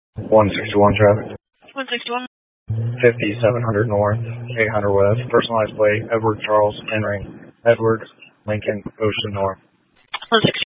161 traffic. 161. 5700 north, 800 west. Personalized plate, Edward Charles Henry. Edward Lincoln Ocean North. 161.